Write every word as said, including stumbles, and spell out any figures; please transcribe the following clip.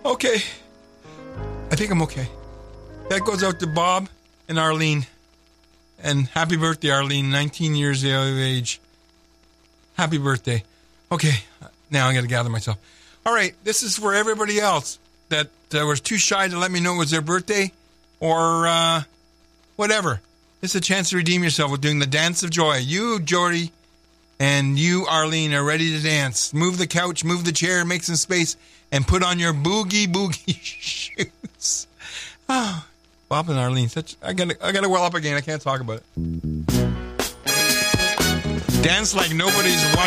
Okay. I think I'm okay. That goes out to Bob and Arlene. And happy birthday, Arlene. nineteen years of age. Happy birthday. Okay. Now I got to gather myself. All right. This is for everybody else that uh, was too shy to let me know it was their birthday or uh, whatever. This is a chance to redeem yourself with doing the dance of joy. You, Jordy, and you, Arlene, are ready to dance. Move the couch, move the chair, make some space, and put on your boogie boogie shoes. Oh, Bob and Arlene, such I gotta I gotta well up again. I can't talk about it. Dance like nobody's watching.